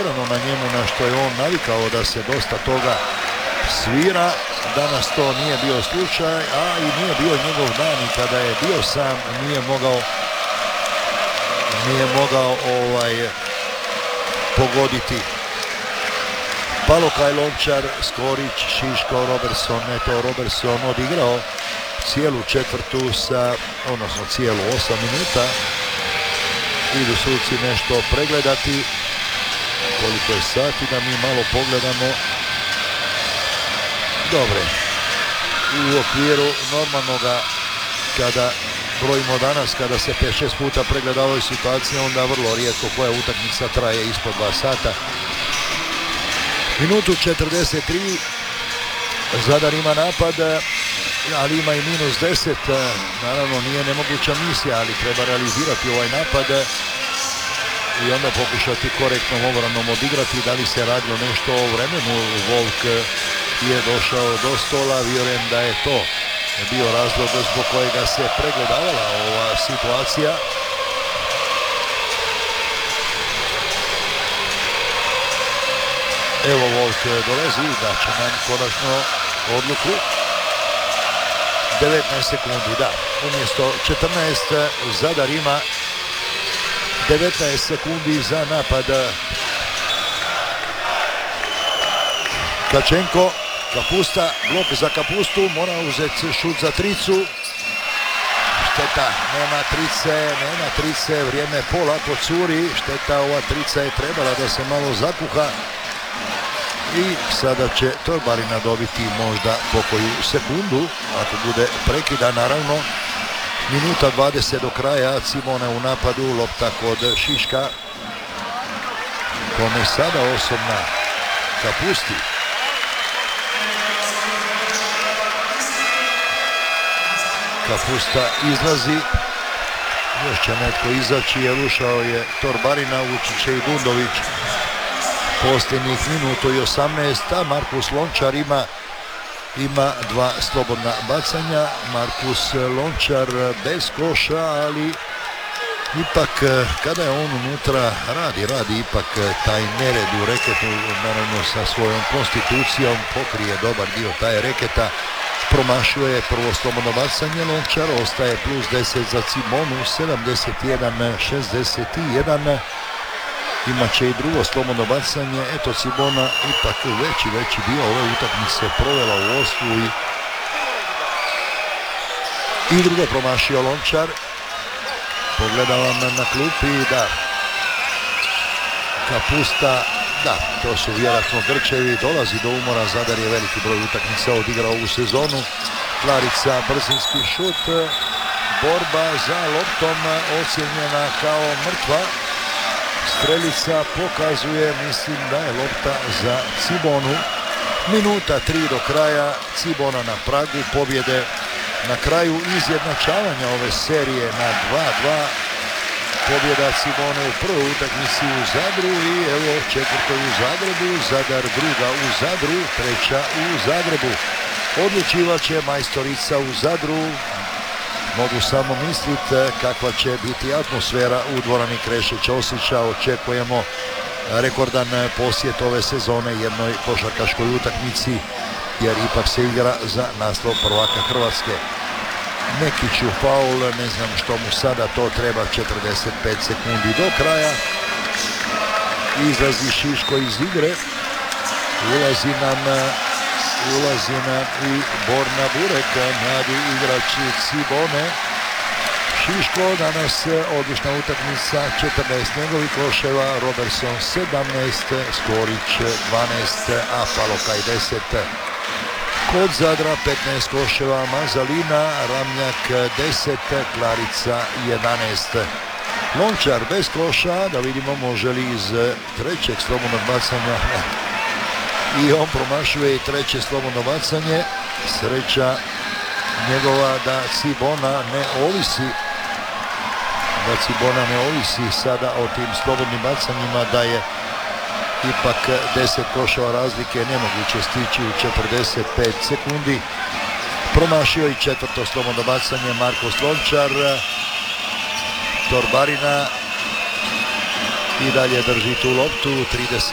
pretjerano na njemu, na što je on navikao da se dosta toga svira. Danas to nije bio slučaj, a i nije bio njegov dan i kada je bio sam nije mogao pogoditi. Palokaj, Lončar, Skorić, Šiško, Robertson. Eto, Robertson odigrao cijelu četvrtu odnosno cijelu 8 minuta. Idu suci nešto pregledati koliko je sati, da mi malo pogledamo. Dobre, u okviru normalnoga, kada brojimo danas, kada se 5-6 puta pregledavaju situacije, onda vrlo rijetko koja utakmica traje ispod 2 sata. Minutu 43, Zadar ima napad, ali ima i -10, naravno nije nemoguća misija, ali treba realizirati ovaj napad i onda pokušati korektnom obranom odigrati. Da li se radilo nešto o vremenu, Volk je došao do stola, vjerujem da je to bio razlog zbog kojega se pregledavala ova situacija. Evo Volk dolazi, da će nam konačno odluku. 19 sekundi, da. Umjesto 14, Zadar ima 19 sekundi za napad. Kačenko, Kapusta, blok za Kapustu, mora uzeti šut za tricu. Šteta, nema trice, vrijeme polako curi, šteta, ova trica je trebala da se malo zakuha. I sada će Torbarina dobiti možda pokoju sekundu, ako bude prekida naravno. Minuta 20 do kraja, Cibone u napadu, lopta kod Šiška. Kome sada osobna Kapusti. Kapusta izlazi, još će netko izaći jer ušao je Torbarina, ući će i Gundović. Posljednjih minuto i 18, a Markus Lončar ima 2 slobodna bacanja. Markus Lončar bez koša, ali ipak kada je on unutra radi ipak taj nered u reketu, naravno sa svojom konstitucijom pokrije dobar dio taj reketa. Promašio je prvo slobodno bacanje Lončar, ostaje +10 za Cibonu, 71-61. Imaće i drugo slobodno bacanje. Eto, Cibona ipak veći dio ove utakmice provela u vodstvu i drugo promašio Lončar. Pogledavam na klupi, da, Kapusta, da, to su vjerojatno grčevi, dolazi do umora. Zadar je veliki broj utakmica odigrao ovu sezonu. Klarica, brzinski šut, borba za loptom ocjenjena kao mrtva. Strelica pokazuje, mislim da je lopta za Cibonu. Minuta 3 do kraja, Cibona na pragu pobjede. Na kraju izjednačavanja ove serije na 2-2. Pobjeda Cibone u prvoj utakmici u Zadru i evo četvrtoj u Zagrebu. Zadar druga u Zadru, treća u Zagrebu. Odlučivaće majstorica u Zadru. Mogu samo misliti kakva će biti atmosfera u dvorani Kreše Ćosića. Očekujemo rekordan posjet ove sezone jednoj košarkaškoj utakmici, jer ipak se igra za naslov prvaka Hrvatske. Nekiću faul, ne znam što mu sada to treba, 45 sekundi do kraja. Izlazi Šiško iz igre, ulazi nam i Borna Burek, mladi igrač Cibone. Šiško danas odlična utakmica, 14 njegovih koševa, Robertson 17, Skorić 12, a Palokaj 10. Kod Zadra 15 koševa, Mazalina, Ramljak 10, Klarica 11. Lončar bez koša, da vidimo može li iz trećeg slobodnog bacanja. I on promašuje i treće slobodno bacanje. Sreća njegova da Cibona ne ovisi sada o tim slobodnim bacanjima, da je ipak 10 koševa razlike nemoguće stići u 45 sekundi. Promašio i četvrto slobodno bacanje Markus Lončar. Torbarina i dalje drži tu loptu, 30